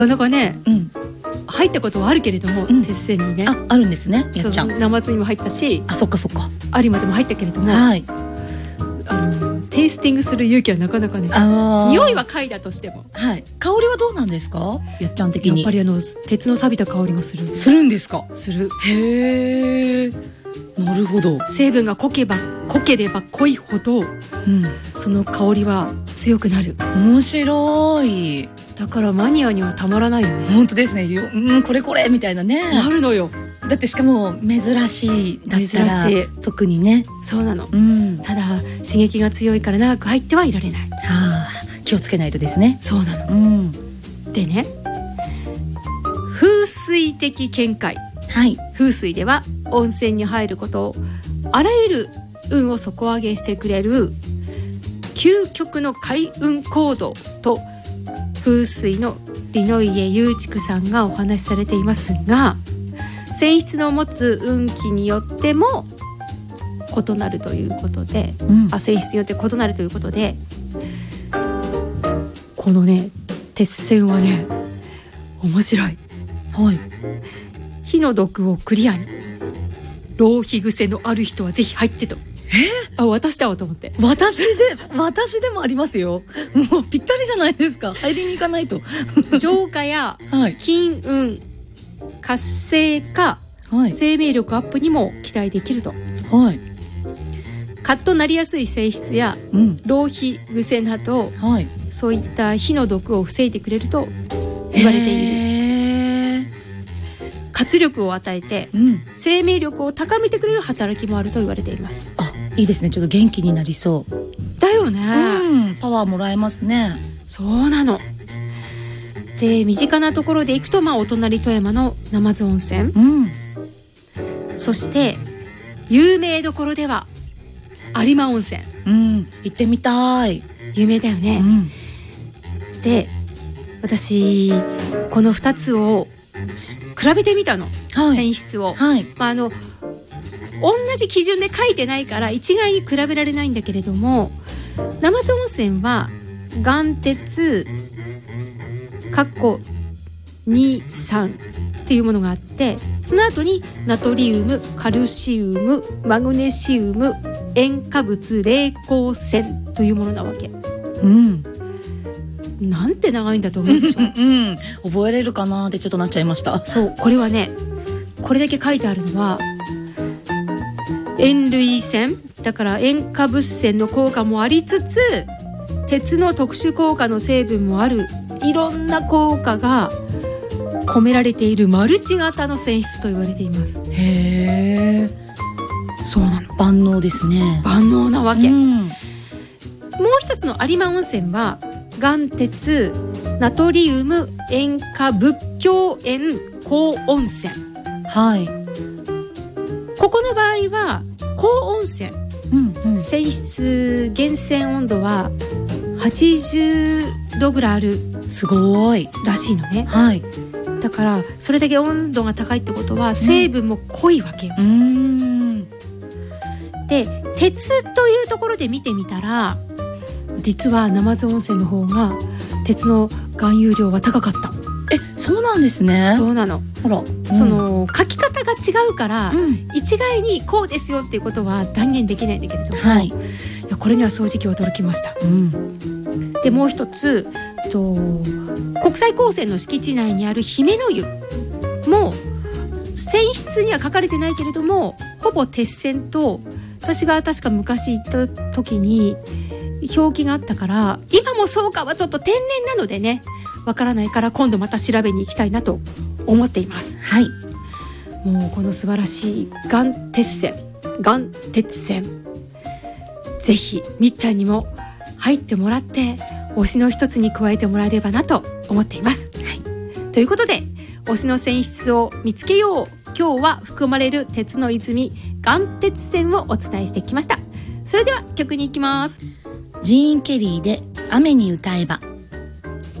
なかなかね、 うん、 入ったことはあるけれども、 うん、 鉄線にね、 あるんですね。やっちゃんナマズにも入ったし、 そっかそっか、 有馬でも入ったけれども、 はい、 テイスティングする勇気はなかなかね、匂いは嗅いだとしても、 はい、香りはどうなんですか、やっちゃん的に。 やっぱり鉄の錆びた香りがするんですか。 する。 へー、なるほど。 成分が濃ければ濃いほど、その香りは強くなる。 面白い。 だからマニアにはたまらないよね。 本当ですね。これみたいなね。 なるのよ。 だってしかも珍しいだったら特にね。 そうなの、ただ刺激が強いから長く入ってはいられない。気をつけないとですね。 そうなの、でね、風水的見解、風水では温泉に入ることをあらゆる運を底上げしてくれる究極の開運行動と風水の里の家祐畜さんがお話しされていますが、泉質の持つ運気によっても異なるということで、泉質によって異なるということで、このね鉄線はね面白い。火の毒をクリアに、浪費癖のある人はぜひ入ってと。私だわと思って。私でもありますよ。もうぴったりじゃないですか。入りに行かないと。浄化や金運、活性化、生命力アップにも期待できると。カッとなりやすい性質や、浪費癖など、そういった火の毒を防いでくれると言われている。活力を与えて、生命力を高めてくれる働きもあると言われています。 いいですね。ちょっと元気になりそうだよね。 パワーもらえますね。 そうなの。で、身近なところで行くと、お隣富山の鯰津温泉、そして有名どころでは有馬温泉、 行ってみたい。 有名だよね、で、私この2つを比べてみたの、泉質を、同じ基準で書いてないから一概に比べられないんだけれども、鯰津温泉は岩鉄(23) っていうものがあって、その後にナトリウム、カルシウム、マグネシウム、塩化物、冷光線というものなわけ。なんて長いんだと思うでしょ。 覚えれるかなってちょっとなっちゃいました。 そう、これはね、これだけ書いてあるのは塩類線だから、塩化物線の効果もありつつ、鉄の特殊効果の成分もある、いろんな効果が込められているマルチ型の泉質と言われています。 へー、 そうなの。 万能ですね。 万能なわけ、もう一つの有馬温泉は岩鉄、ナトリウム、塩化仏教塩高温泉。ここの場合は高温泉、泉質源泉温度は80度ぐらいある、 すごいらしいのね。だからそれだけ温度が高いってことは成分も濃いわけよ。で、鉄というところで見てみたら、実は鯰津温泉の方が鉄の含有量は高かった。 そうなんですね。 そうなの。その書き方が違うから、一概にこうですよっていうことは断言できないんだけれども、いや、これには正直驚きました。で、もう一つ、国際高専の敷地内にある姫の湯も泉質には書かれてないけれども、ほぼ鉄線と、私が確か昔行った時に表記があったから、今もそうかはちょっと天然なのでね、わからないから、今度また調べに行きたいなと思っています。もうこの素晴らしい岩鉄線、ぜひみっちゃんにも入ってもらって、推しの一つに加えてもらえればなと思っています。ということで、推しの泉質を見つけよう。今日は含まれる鉄の泉、岩鉄線をお伝えしてきました。それでは曲に行きます。 ジーン・ケリーで雨に歌えば。